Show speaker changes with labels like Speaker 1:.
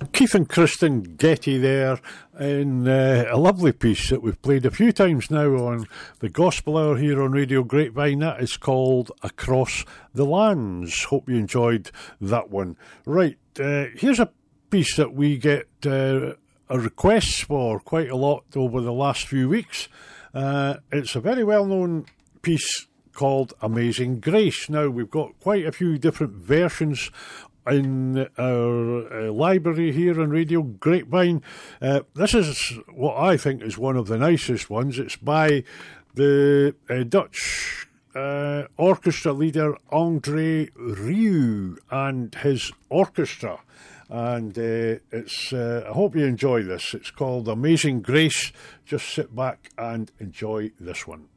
Speaker 1: Keith and Kristen Getty there in a lovely piece that we've played a few times now on the Gospel Hour here on Radio Grapevine. That is called Across the Lands. Hope you enjoyed that one. Right, here's a piece that we get a request for quite a lot over the last few weeks. It's a very well-known piece called Amazing Grace. Now, we've got quite a few different versions in our library here on Radio Grapevine. This is what I think is one of the nicest ones. It's by the Dutch orchestra leader André Rieu and his orchestra. And it's I hope you enjoy this. It's called Amazing Grace. Just sit back and enjoy this one.